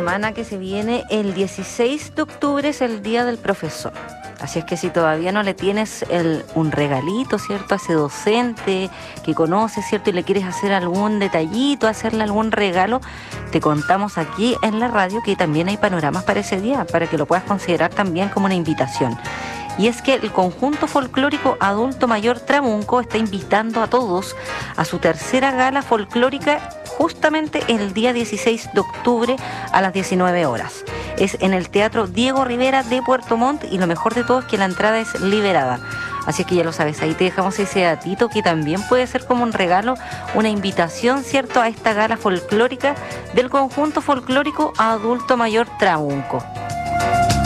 semana que se viene, el 16 de octubre, es el Día del Profesor. Así es que si todavía no le tienes un regalito, ¿cierto?, a ese docente que conoces, ¿cierto?, y le quieres hacer algún detallito, hacerle algún regalo, te contamos aquí en la radio que también hay panoramas para ese día, para que lo puedas considerar también como una invitación. Y es que el conjunto folclórico Adulto Mayor Tramunco está invitando a todos a su tercera gala folclórica justamente el día 16 de octubre a las 19 horas. Es en el Teatro Diego Rivera de Puerto Montt y lo mejor de todo es que la entrada es liberada. Así es que ya lo sabes, ahí te dejamos ese datito que también puede ser como un regalo, una invitación, ¿cierto?, a esta gala folclórica del conjunto folclórico Adulto Mayor Tramunco.